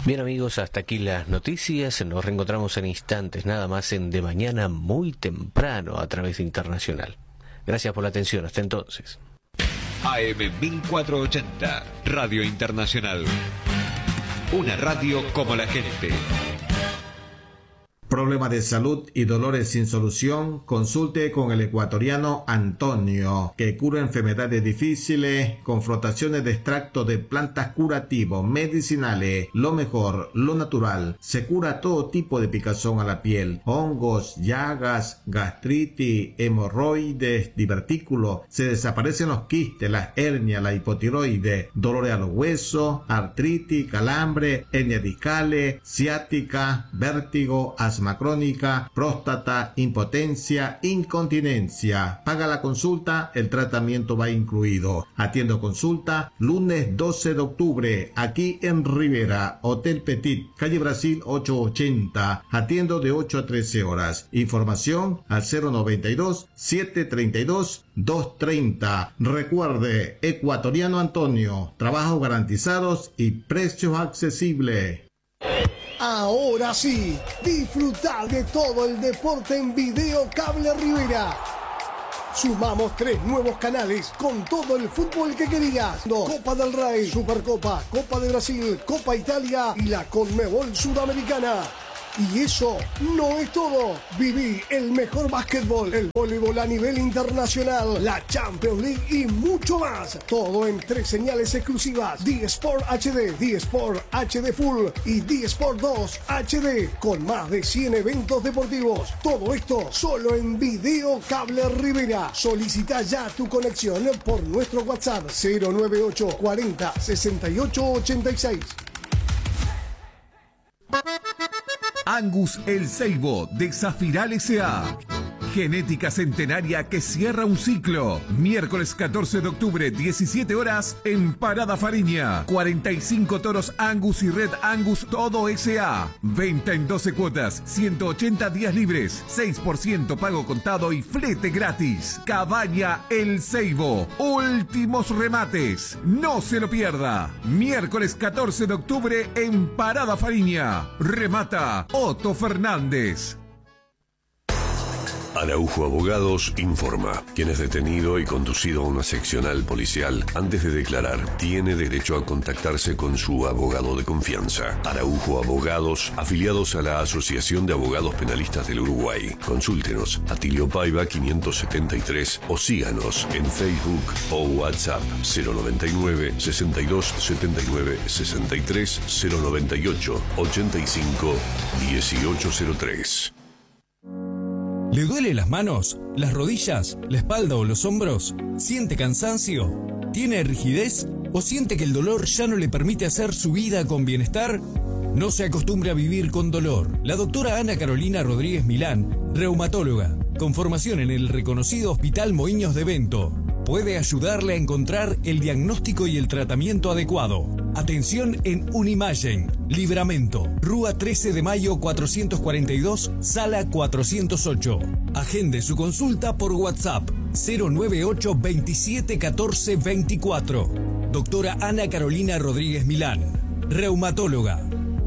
Bien amigos, hasta aquí las noticias. Nos reencontramos en instantes, nada más en De Mañana muy temprano a través de Internacional. Gracias por la atención, hasta entonces. AM 1480, Radio Internacional. Una radio como la gente. Problema de salud y dolores sin solución, consulte con el ecuatoriano Antonio, que cura enfermedades difíciles, confrontaciones de extractos de plantas curativos, medicinales, lo mejor, lo natural. Se cura todo tipo de picazón a la piel, hongos, llagas, gastritis, hemorroides, divertículos. Se desaparecen los quistes, las hernias, la hipotiroides, dolores a los huesos, artritis, calambre, hernias discales, ciática, vértigo, asma crónica, próstata, impotencia, incontinencia. Paga la consulta, el tratamiento va incluido. Atiendo consulta lunes 12 de octubre, aquí en Rivera, Hotel Petit, calle Brasil 880. Atiendo de 8 a 13 horas. Información al 092-732-230. Recuerde, ecuatoriano Antonio, trabajos garantizados y precios accesibles. Ahora sí, disfrutar de todo el deporte en Video Cable Rivera. Sumamos 3 nuevos canales con todo el fútbol que querías. Copa del Rey, Supercopa, Copa de Brasil, Copa Italia y la Conmebol Sudamericana. Y eso no es todo. Viví el mejor básquetbol, el voleibol a nivel internacional, la Champions League y mucho más. Todo en 3 señales exclusivas. D-Sport HD, D-Sport HD Full y D-Sport 2 HD. Con más de 100 eventos deportivos. Todo esto solo en Video Cable Rivera. Solicita ya tu conexión por nuestro WhatsApp 098 40 68 86. Angus El Ceibo de Zafiral S.A. Genética centenaria que cierra un ciclo. Miércoles 14 de octubre, 17 horas, en Parada Fariña. 45 toros Angus y Red Angus todo S.A. Venta en 12 cuotas, 180 días libres, 6% pago contado y flete gratis. Cabaña El Ceibo. Últimos remates. No se lo pierda. Miércoles 14 de octubre en Parada Fariña. Remata Otto Fernández. Araujo Abogados informa. Quien es detenido y conducido a una seccional policial antes de declarar tiene derecho a contactarse con su abogado de confianza. Araujo Abogados, afiliados a la Asociación de Abogados Penalistas del Uruguay. Consúltenos Atilio Paiva 573 o síganos en Facebook o WhatsApp 099 62 79 63 098 85 1803. ¿Le duele las manos, las rodillas, la espalda o los hombros? ¿Siente cansancio? ¿Tiene rigidez? ¿O siente que el dolor ya no le permite hacer su vida con bienestar? No se acostumbre a vivir con dolor. La doctora Ana Carolina Rodríguez Milán, reumatóloga, con formación en el reconocido Hospital Moinhos de Bento, puede ayudarle a encontrar el diagnóstico y el tratamiento adecuado. Atención en Unimagen, Libramento, Rúa 13 de Mayo 442, Sala 408. Agende su consulta por WhatsApp 098 27 14 24. Doctora Ana Carolina Rodríguez Milán, reumatóloga.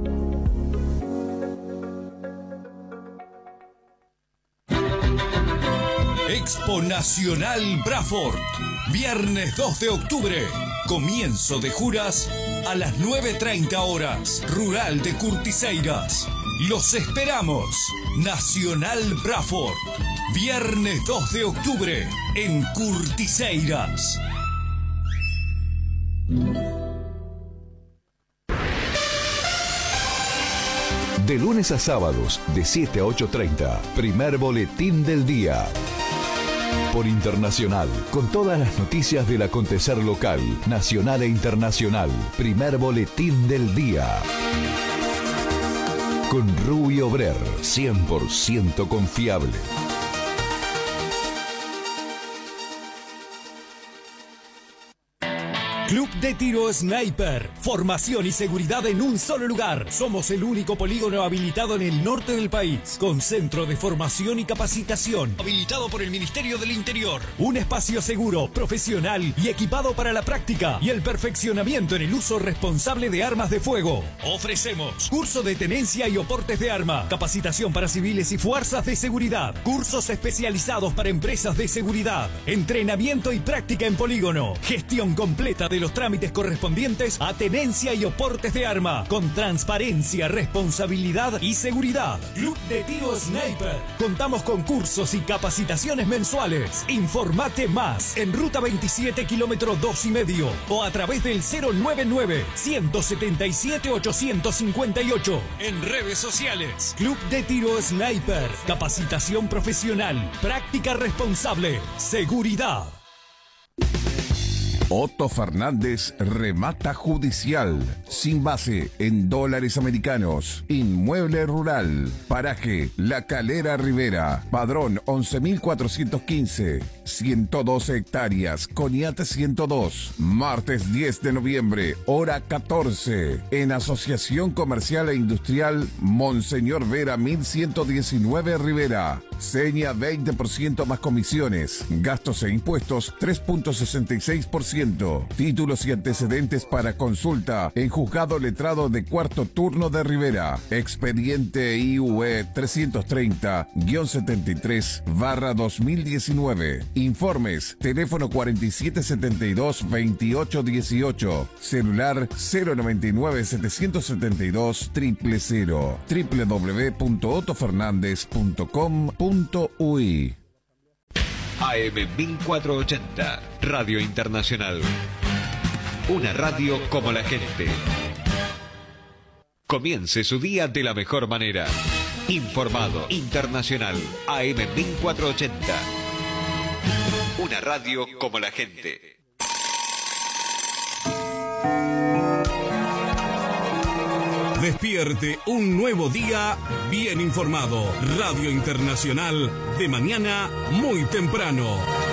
Expo Nacional Braford, viernes 2 de octubre, comienzo de juras a las 9:30 horas, Rural de Curtiseiras. Los esperamos. Nacional Braford, viernes 2 de octubre en Curtiseiras. De lunes a sábados, de 7 a 8:30, primer boletín del día. Por Internacional, con todas las noticias del acontecer local, nacional e internacional. Primer boletín del día. Con Rubio Brer, 100% confiable. Club de Tiro Sniper. Formación y seguridad en un solo lugar. Somos el único polígono habilitado en el norte del país, con centro de formación y capacitación, habilitado por el Ministerio del Interior. Un espacio seguro, profesional y equipado para la práctica y el perfeccionamiento en el uso responsable de armas de fuego. Ofrecemos curso de tenencia y oportes de arma, capacitación para civiles y fuerzas de seguridad, cursos especializados para empresas de seguridad, entrenamiento y práctica en polígono, gestión completa de los trámites correspondientes a tenencia y oportes de arma, con transparencia, responsabilidad y seguridad. Club de Tiro Sniper. Contamos con cursos y capacitaciones mensuales. Informate más en Ruta 27, kilómetro 2,5 o a través del 099-177-858. En redes sociales. Club de Tiro Sniper. Capacitación profesional. Práctica responsable. Seguridad. Otto Fernández Remata Judicial, sin base en dólares americanos. Inmueble rural, paraje La Calera Rivera, padrón 11.415, 112 hectáreas, Coniate 102. Martes 10 de noviembre, hora 14, en Asociación Comercial e Industrial Monseñor Vera 1119 Rivera. Seña 20% más comisiones, gastos e impuestos 3.66%. Títulos y antecedentes para consulta en Juzgado Letrado de Cuarto Turno de Rivera. Expediente IUE 330-73/2019. Informes, teléfono 4772-2818, celular 099-772-000, www.otofernandez.com.uy. AM 1480, Radio Internacional. Una radio como la gente. Comience su día de la mejor manera. Informado, internacional, AM 1480. Una radio como la gente. Despierte un nuevo día bien informado. Radio Internacional, de mañana muy temprano.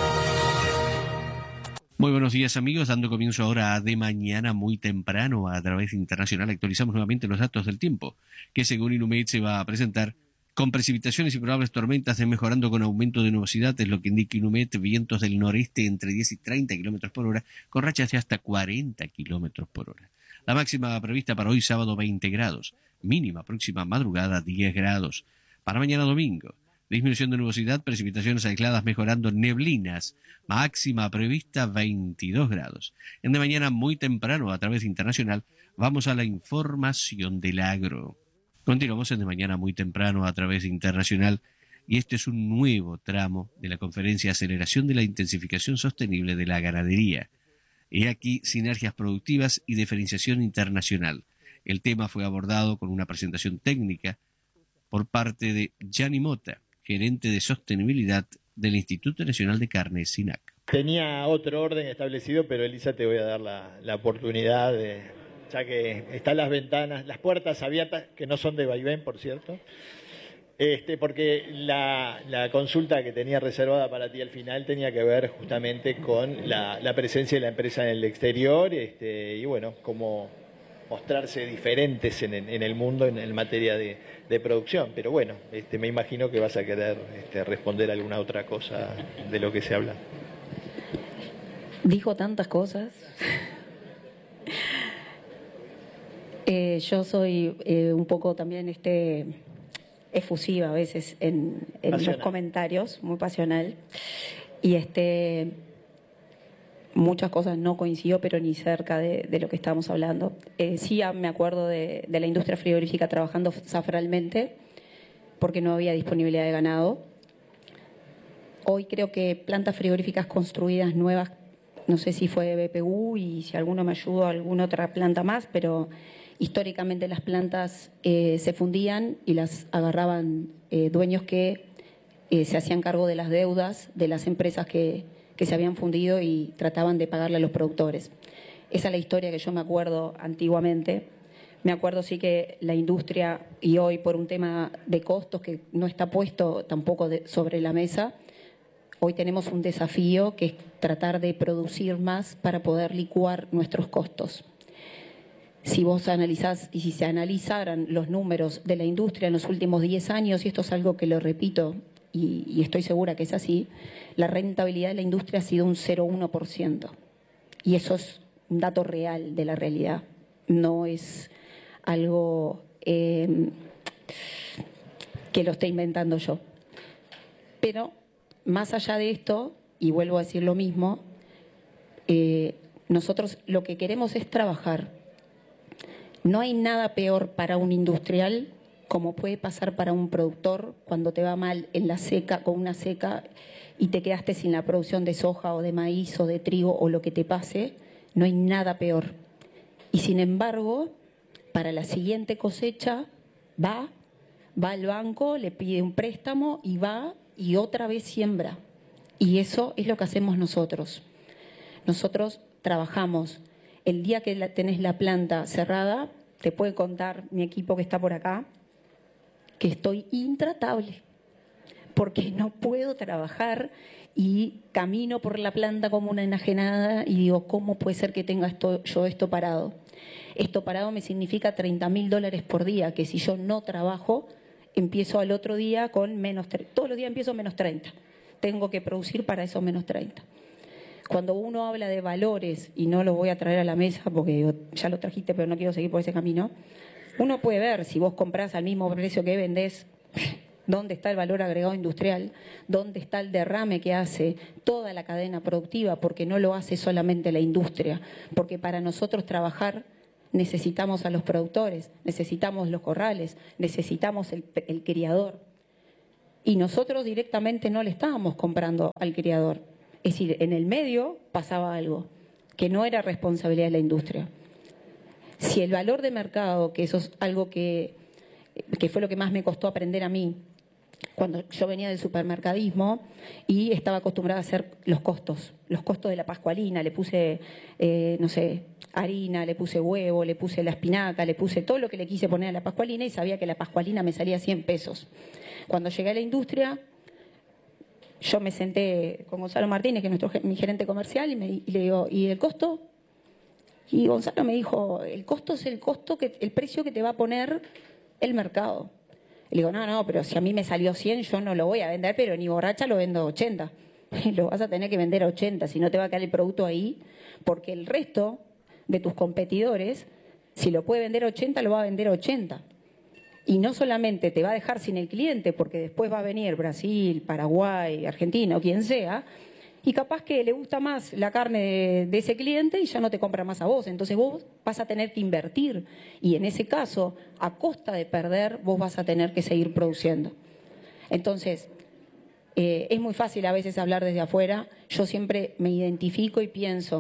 Muy buenos días, amigos, dando comienzo ahora a De Mañana muy temprano a través de Internacional. Actualizamos nuevamente los datos del tiempo, que según Inumet se va a presentar con precipitaciones y probables tormentas mejorando con aumento de nubosidad, es lo que indica Inumet. Vientos del noreste entre 10 y 30 kilómetros por hora, con rachas de hasta 40 kilómetros por hora. La máxima prevista para hoy sábado 20 grados, mínima próxima madrugada 10 grados. Para mañana domingo, disminución de nubosidad, precipitaciones aisladas mejorando, neblinas, máxima prevista 22 grados. En De Mañana muy temprano a través de Internacional vamos a la información del agro. Continuamos en De Mañana muy temprano a través de Internacional y este es un nuevo tramo de la conferencia Aceleración de la Intensificación Sostenible de la Ganadería. He aquí sinergias productivas y diferenciación internacional. El tema fue abordado con una presentación técnica por parte de Gianni Mota, gerente de sostenibilidad del Instituto Nacional de Carne, SINAC. Tenía otro orden establecido, pero Elisa, te voy a dar la oportunidad, ya que están las ventanas, las puertas abiertas, que no son de vaivén, por cierto, porque la consulta que tenía reservada para ti al final tenía que ver justamente con la presencia de la empresa en el exterior, y bueno, cómo mostrarse diferentes en el mundo en materia de producción. Pero bueno, me imagino que vas a querer responder alguna otra cosa de lo que se habla. Dijo tantas cosas. Yo soy un poco también efusiva a veces en los comentarios, muy pasional, y muchas cosas no coincido, pero ni cerca de lo que estábamos hablando. Sí me acuerdo de la industria frigorífica trabajando zafralmente, porque no había disponibilidad de ganado. Hoy creo que plantas frigoríficas construidas nuevas, no sé si fue BPU y si alguno me ayudó, alguna otra planta más, pero históricamente las plantas se fundían y las agarraban dueños que se hacían cargo de las deudas de las empresas que se habían fundido y trataban de pagarle a los productores. Esa es la historia que yo me acuerdo antiguamente. Me acuerdo sí que la industria, y hoy por un tema de costos que no está puesto tampoco sobre la mesa, Hoy tenemos un desafío que es tratar de producir más para poder licuar nuestros costos. Si vos analizás y si se analizaran los números de la industria en los últimos 10 años, y esto es algo que lo repito y estoy segura que es así, la rentabilidad de la industria ha sido un 0,1%. Y eso es un dato real de la realidad, no es algo que lo esté inventando yo. Pero más allá de esto, y vuelvo a decir lo mismo, nosotros lo que queremos es trabajar. No hay nada peor para un industrial como puede pasar para un productor cuando te va mal en la seca, con una seca, y te quedaste sin la producción de soja o de maíz o de trigo o lo que te pase. No hay nada peor. Y sin embargo, para la siguiente cosecha va al banco, le pide un préstamo y va y otra vez siembra. Y eso es lo que hacemos nosotros. Nosotros trabajamos. El día que tenés la planta cerrada, te puede contar mi equipo que está por acá, que estoy intratable, porque no puedo trabajar y camino por la planta como una enajenada y digo, ¿cómo puede ser que tenga yo esto parado? Esto parado me significa $30.000 por día, que si yo no trabajo, empiezo al otro día con todos los días empiezo menos 30. Tengo que producir para esos menos 30. Cuando uno habla de valores, y no lo voy a traer a la mesa porque ya lo trajiste pero no quiero seguir por ese camino, uno puede ver si vos comprás al mismo precio que vendés, dónde está el valor agregado industrial, dónde está el derrame que hace toda la cadena productiva, porque no lo hace solamente la industria, porque para nosotros trabajar necesitamos a los productores, necesitamos los corrales, necesitamos el criador. Y nosotros directamente no le estábamos comprando al criador. Es decir, en el medio pasaba algo que no era responsabilidad de la industria. Si el valor de mercado, que eso es algo que fue lo que más me costó aprender a mí, cuando yo venía del supermercadismo y estaba acostumbrada a hacer los costos de la pascualina, le puse, harina, le puse huevo, le puse la espinaca, le puse todo lo que le quise poner a la pascualina y sabía que la pascualina me salía 100 pesos. Cuando llegué a la industria, yo me senté con Gonzalo Martínez, que es mi gerente comercial, y le digo, ¿y el costo? Y Gonzalo me dijo, el costo es el precio que te va a poner el mercado. Le digo, no, pero si a mí me salió 100, yo no lo voy a vender, pero ni borracha lo vendo a 80. Lo vas a tener que vender a 80, si no te va a quedar el producto ahí, porque el resto de tus competidores, si lo puede vender a 80, lo va a vender a 80. Y no solamente te va a dejar sin el cliente, porque después va a venir Brasil, Paraguay, Argentina o quien sea, y capaz que le gusta más la carne de ese cliente y ya no te compra más a vos. Entonces vos vas a tener que invertir y en ese caso, a costa de perder, vos vas a tener que seguir produciendo. Entonces, es muy fácil a veces hablar desde afuera. Yo siempre me identifico y pienso,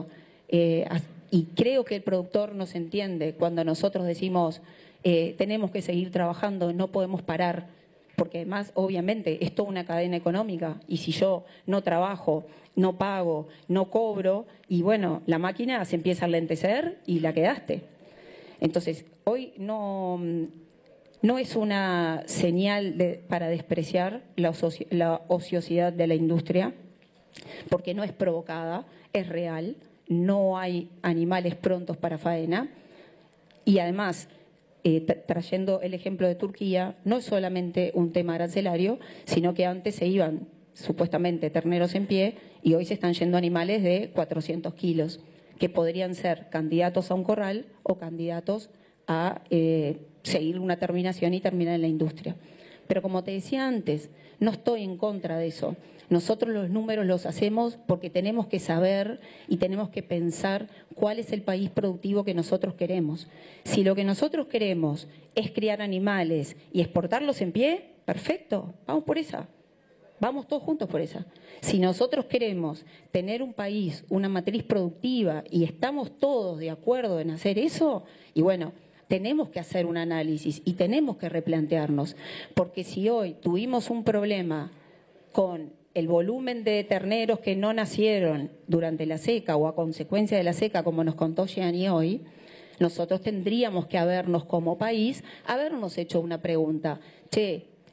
y creo que el productor nos entiende cuando nosotros decimos tenemos que seguir trabajando, no podemos parar, porque además, obviamente, es toda una cadena económica y si yo no trabajo, no pago, no cobro, y bueno, la máquina se empieza a lentecer y la quedaste. Entonces, hoy no es una señal para despreciar la ociosidad de la industria, porque no es provocada, es real, no hay animales prontos para faena, y además, trayendo el ejemplo de Turquía, no es solamente un tema arancelario, sino que antes se iban supuestamente terneros en pie y hoy se están yendo animales de 400 kilos, que podrían ser candidatos a un corral o candidatos a seguir una terminación y terminar en la industria. Pero como te decía antes, no estoy en contra de eso. Nosotros los números los hacemos porque tenemos que saber y tenemos que pensar cuál es el país productivo que nosotros queremos. Si lo que nosotros queremos es criar animales y exportarlos en pie, perfecto, vamos por esa. Vamos todos juntos por esa. Si nosotros queremos tener un país, una matriz productiva y estamos todos de acuerdo en hacer eso, y bueno, tenemos que hacer un análisis y tenemos que replantearnos, porque si hoy tuvimos un problema con el volumen de terneros que no nacieron durante la seca o a consecuencia de la seca, como nos contó Gianni hoy, nosotros tendríamos que habernos como país, habernos hecho una pregunta. Che,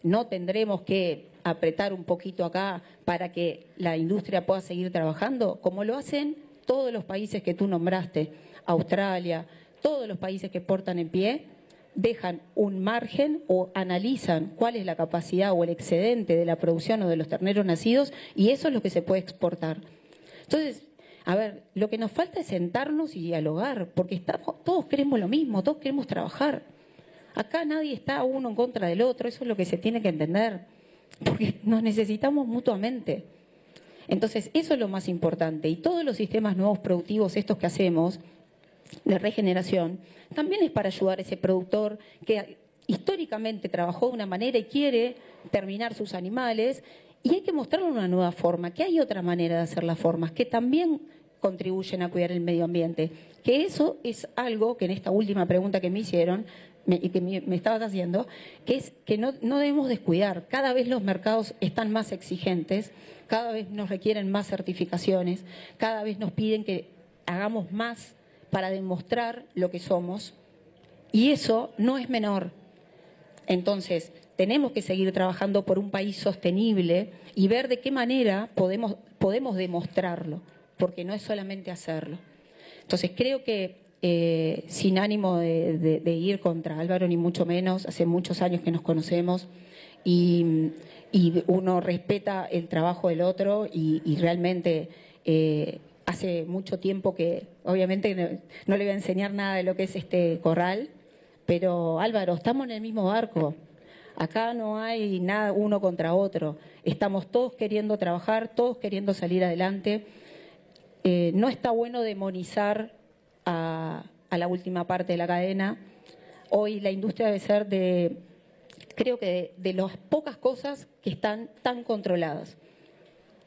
no tendremos que apretar un poquito acá para que la industria pueda seguir trabajando, como lo hacen todos los países que tú nombraste, Australia, todos los países que portan en pie, dejan un margen o analizan cuál es la capacidad o el excedente de la producción o de los terneros nacidos, y eso es lo que se puede exportar. Entonces, a ver, lo que nos falta es sentarnos y dialogar, porque todos queremos lo mismo, todos queremos trabajar. Acá nadie está uno en contra del otro, eso es lo que se tiene que entender, porque nos necesitamos mutuamente. Entonces, eso es lo más importante. Y todos los sistemas nuevos productivos, estos que hacemos, de regeneración, también es para ayudar a ese productor que históricamente trabajó de una manera y quiere terminar sus animales, y hay que mostrarle una nueva forma, que hay otra manera de hacer las formas, que también contribuyen a cuidar el medio ambiente. Que eso es algo que en esta última pregunta que me hicieron, y que me estabas haciendo, que es que no debemos descuidar. Cada vez los mercados están más exigentes, cada vez nos requieren más certificaciones, cada vez nos piden que hagamos más para demostrar lo que somos, y eso no es menor. Entonces, tenemos que seguir trabajando por un país sostenible y ver de qué manera podemos demostrarlo, porque no es solamente hacerlo. Entonces, creo que sin ánimo de ir contra Álvaro, ni mucho menos, hace muchos años que nos conocemos y uno respeta el trabajo del otro y realmente hace mucho tiempo que, obviamente, no le voy a enseñar nada de lo que es este corral, pero Álvaro, estamos en el mismo barco. Acá no hay nada uno contra otro. Estamos todos queriendo trabajar, todos queriendo salir adelante. No está bueno demonizar a la última parte de la cadena. Hoy la industria debe ser creo que de las pocas cosas que están tan controladas.